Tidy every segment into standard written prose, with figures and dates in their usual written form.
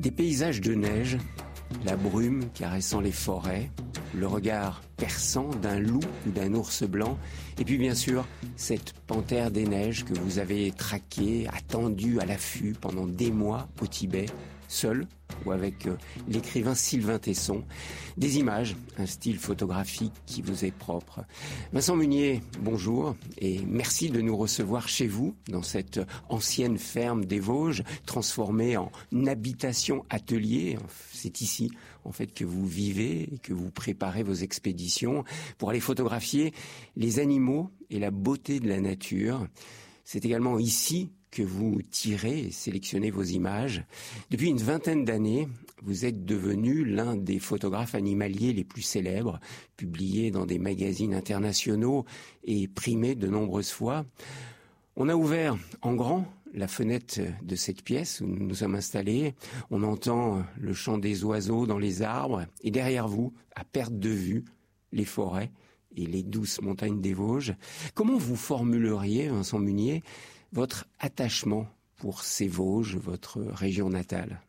Des paysages de neige, la brume caressant les forêts, le regard perçant d'un loup ou d'un ours blanc, et puis bien sûr, cette panthère des neiges que vous avez traquée, attendue à l'affût pendant des mois au Tibet, seul ou avec l'écrivain Sylvain Tesson. Des images, un style photographique qui vous est propre. Vincent Munier, bonjour et merci de nous recevoir chez vous, dans cette ancienne ferme des Vosges, transformée en habitation atelier. C'est ici, en fait, que vous vivez et que vous préparez vos expéditions pour aller photographier les animaux et la beauté de la nature. C'est également ici que vous tirez et sélectionnez vos images. Depuis une vingtaine d'années, vous êtes devenu l'un des photographes animaliers les plus célèbres, publié dans des magazines internationaux et primé de nombreuses fois. On a ouvert en grand la fenêtre de cette pièce où nous nous sommes installés. On entend le chant des oiseaux dans les arbres et derrière vous, à perte de vue, les forêts et les douces montagnes des Vosges. Comment vous formuleriez, Vincent Munier, votre attachement pour ces Vosges, votre région natale?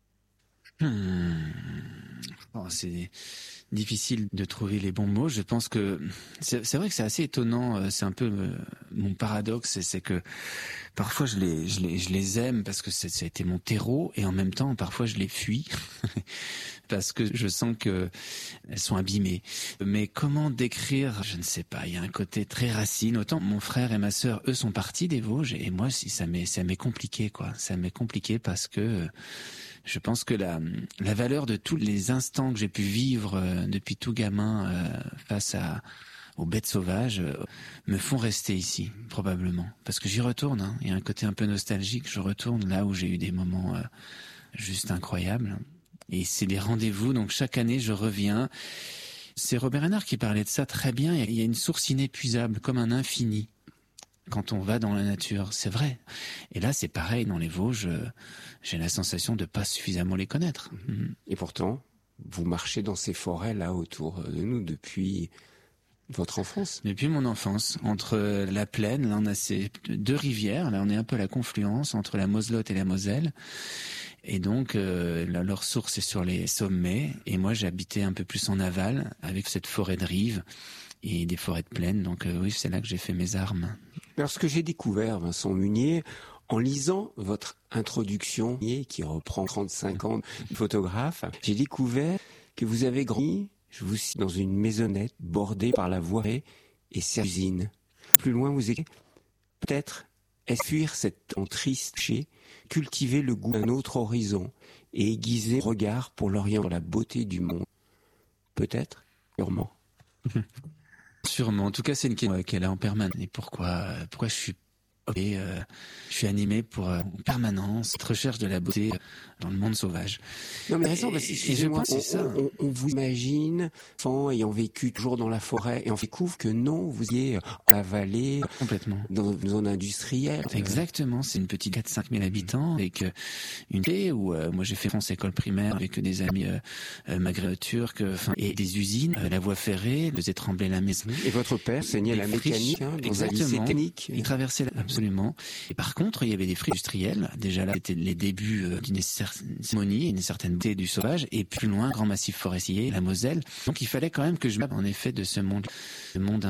C'est difficile de trouver les bons mots. Je pense que c'est vrai que c'est assez étonnant. C'est un peu mon paradoxe, c'est que parfois je les aime parce que ça a été mon terreau, et en même temps parfois je les fuis parce que je sens que elles sont abîmées. Mais comment décrire? Je ne sais pas. Il y a un côté très racine. Autant mon frère et ma sœur, eux, sont partis des Vosges, et moi, ça m'est compliqué, quoi. Ça m'est compliqué parce que je pense que la valeur de tous les instants que j'ai pu vivre depuis tout gamin face aux bêtes sauvages me font rester ici, probablement. Parce que j'y retourne, hein. Il y a un côté un peu nostalgique. Je retourne là où j'ai eu des moments juste incroyables. Et c'est des rendez-vous, donc chaque année je reviens. C'est Robert Hénard qui parlait de ça très bien. Il y a une source inépuisable, comme un infini, quand on va dans la nature. C'est vrai. Et là, c'est pareil, dans les Vosges, j'ai la sensation de pas suffisamment les connaître. Et pourtant, vous marchez dans ces forêts là autour de nous depuis votre enfance? Depuis mon enfance, entre la plaine, là on a ces deux rivières, là on est un peu à la confluence entre la Moselotte et la Moselle, et donc leur source est sur les sommets, et moi j'habitais un peu plus en aval, avec cette forêt de rive et des forêts de plaine, donc oui, c'est là que j'ai fait mes armes. Alors ce que j'ai découvert, Vincent Munier, en lisant votre introduction, qui reprend 35 ans de photographe, j'ai découvert que vous avez grandi, je vous cite, dans une maisonnette bordée par la voie et sa usine. Plus loin, vous écrivez, peut-être est-ce fuir cette temps triste chez, cultiver le goût d'un autre horizon et aiguiser le regard pour l'orient dans la beauté du monde. Peut-être, sûrement. Sûrement. En tout cas, c'est une question qu'elle a en permanence. Et pourquoi je suis animé pour en permanence cette recherche de la beauté dans le monde sauvage. Non mais raison, parce que excusez-moi, on vous imagine enfant ayant vécu toujours dans la forêt, et on découvre que non, vous y êtes en la vallée, complètement dans une zone industrielle. Exactement, c'est une petite 4-5 000 habitants avec une paix où moi j'ai fait France école primaire avec des amis maghrébins turcs, et des usines, la voie ferrée, faisait trembler la maison. Et votre père enseignait la mécanique, dans un lycée technique. Il traversait absolument. Et par contre, il y avait des friches industrielles. Déjà là, c'était les débuts d'une cérémonie, une certaine beauté du sauvage. Et plus loin, grand massif forestier, la Moselle. Donc il fallait quand même que je m'appe en effet de ce monde